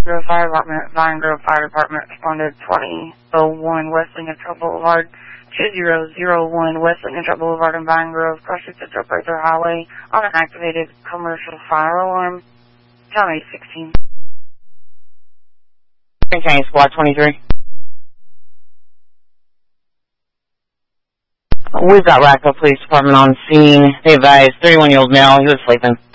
Grove Fire Department, Vine Grove Fire Department responded 2001 West Lincoln Boulevard, 2001 West Lincoln Boulevard in Vine Grove, crossing Central Breakthrough Highway on an activated commercial fire alarm. County 16. County Squad 23. We've got Racco Police Department on scene. They advised 31-year-old male. He was sleeping.